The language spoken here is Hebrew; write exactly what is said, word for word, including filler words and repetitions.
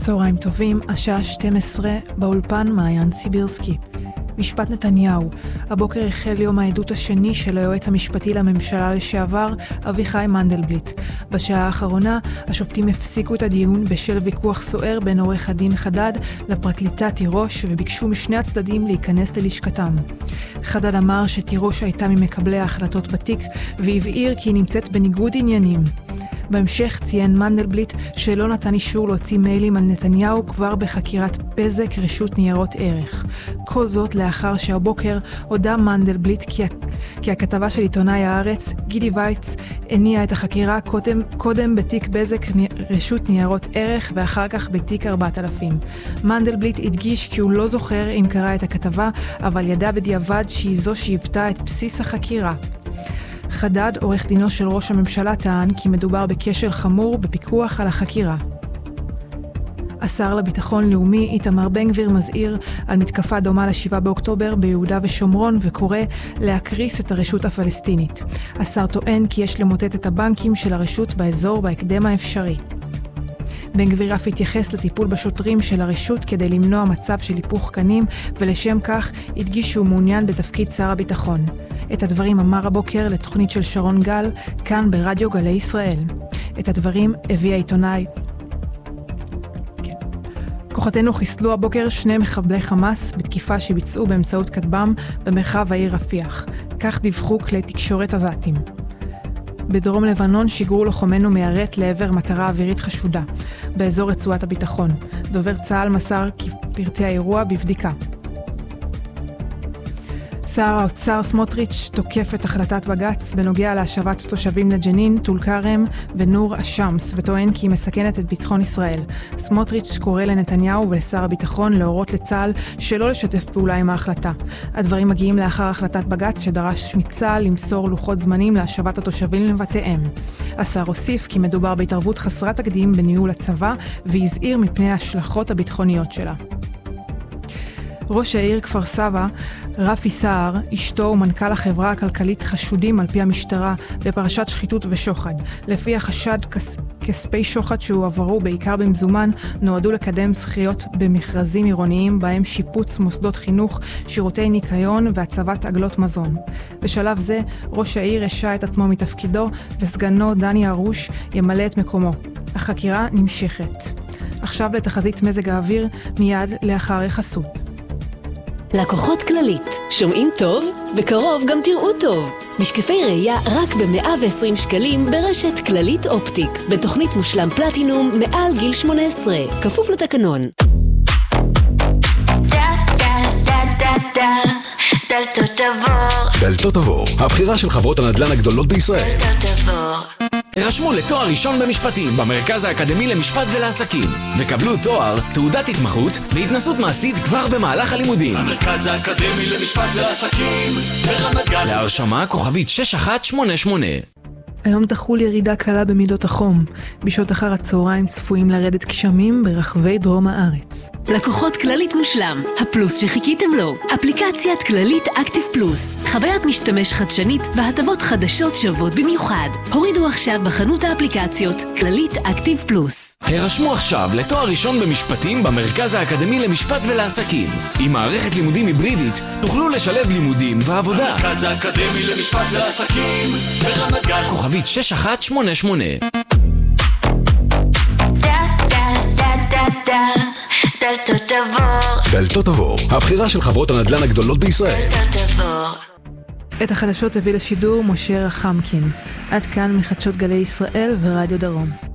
צהריים טובים, השעה שתים עשרה, באולפן מעיין סיבירסקי. משפט נתניהו, הבוקר החל יום העדות השני של היועץ המשפטי לממשלה לשעבר, אביחי מנדלבליט. בשעה האחרונה, השופטים הפסיקו את הדיון בשל ויכוח סוער בין עורך הדין חדד לפרקליטה תירוש, וביקשו משני הצדדים להיכנס ללשכתם. חדד אמר שתירוש הייתה ממקבלי ההחלטות בתיק, והבהיר כי היא נמצאת בניגוד עניינים. בהמשך ציין מנדלבליט שלא נתן אישור להוציא מיילים על נתניהו כבר בחקירת בזק רשות ניירות ערך. כל זאת לאחר שהבוקר הודע מנדלבליט כי, כי הכתבה של עיתונאי הארץ, גידי וייץ, הניעה את החקירה קודם, קודם בתיק בזק רשות ניירות ערך ואחר כך בתיק ארבעת אלפים. מנדלבליט הדגיש כי הוא לא זוכר אם קרא את הכתבה, אבל ידע בדיעבד שהיא זו שהיוותה את בסיס החקירה. חדד, עורך דינו של ראש הממשלה, טען כי מדובר בכשל חמור בפיקוח על החקירה. השר לביטחון לאומי איתמר בן גביר מזהיר על מתקפה דומה לשבעה באוקטובר ביהודה ושומרון וקורא להקריס את הרשות הפלסטינית. השר טוען כי יש למוטט את הבנקים של הרשות באזור בהקדם האפשרי. בן גביר אף התייחס לטיפול בשוטרים של הרשות כדי למנוע מצב של היפוך קנים, ולשם כך הדגיש שהוא מעוניין בתפקיד שר הביטחון. את הדברים אמר הבוקר לתוכנית של שרון גל, כאן ברדיו גלי ישראל. את הדברים הביא העיתונאי. כן. כוחותינו חיסלו הבוקר שני מחבלי חמאס בתקיפה שביצעו באמצעות כטב"ם במרחב העיר רפיח. כך דיווחו כלי תקשורת עזתים. בדרום לבנון שיגרו לוחמנו מיירט לעבר מטרה אווירית חשודה, באזור רצועת הביטחון. דובר צה"ל מסר כי פרטי האירוע בבדיקה. שר האוצר סמוטריץ' תוקף את החלטת בג"ץ בנוגע להשבת תושבים לג'נין, טול כרם ונור השמס, וטוען כי היא מסכנת את ביטחון ישראל. סמוטריץ' קורא לנתניהו ולשר הביטחון להורות לצה"ל שלא לשתף פעולה עם ההחלטה. הדברים מגיעים לאחר החלטת בג"ץ שדרש מצה"ל למסור לוחות זמנים להשבת התושבים לבתיהם. השר הוסיף כי מדובר בהתערבות חסרת תקדים בניהול הצבא, והזהיר מפני ההשלכות הביטחוניות שלה. ראש העיר כפר סבא, רפי סער, אשתו ומנכ"ל החברה הכלכלית חשודים על פי המשטרה בפרשת שחיתות ושוחד. לפי החשד, כס, כספי שוחד שהועברו בעיקר במזומן נועדו לקדם זכיות במכרזים עירוניים בהם שיפוץ מוסדות חינוך, שירותי ניקיון והצבת עגלות מזון. בשלב זה, ראש העיר השע את עצמו מתפקידו וסגנו דני ארוש ימלא את מקומו. החקירה נמשכת. עכשיו לתחזית מזג האוויר מיד לאחר החסות. לקוחות כללית, שומעים טוב? בקרוב גם תראו טוב. משקפי ראייה רק ב-מאה ועשרים שקלים ברשת כללית אופטיק, בתוכנית מושלם פלטינום מעל גיל שמונה עשרה, כפוף לתקנון. דלתות עבור. דלתות עבור, הבחירה של חברות הנדל"ן הגדולות בישראל. דלתות עבור. הרשמו לתואר ראשון במשפטים במרכז האקדמי למשפט ולעסקים וקבלו תואר, תעודת התמחות והתנסות מעשית כבר במהלך הלימודים. המרכז האקדמי למשפט ולעסקים ברמת גן. להרשמה כוכבית שש אחת שמונה שמונה. היום תחול ירידה קלה במידות החום. בשעות אחר הצהריים צפויים לרדת גשמים ברחבי דרום הארץ. לקוחות כללית מושלם, הפלוס שחיכיתם לו. אפליקציית כללית אקטיב פלוס, חוויית משתמש חדשנית והטבות חדשות שוות במיוחד. הורידו עכשיו בחנות האפליקציות כללית אקטיב פלוס. הרשמו עכשיו לתואר ראשון במשפטים במרכז האקדמי למשפט ולעסקים. עם מערכת לימודים היברידית תוכלו לשלב לימודים ועבודה. המרכז האקדמי למשפט ולעסקים ברמת גן. כוכבית שש אחת שמונה שמונה. דלתות עבור. דלתות עבור, הבחירה של חברות הנדל"ן הגדולות בישראל. דלתות עבור. את החדשות הביא לשידור משה רחמקין. עד כאן מחדשות גלי ישראל ורדיו דרום.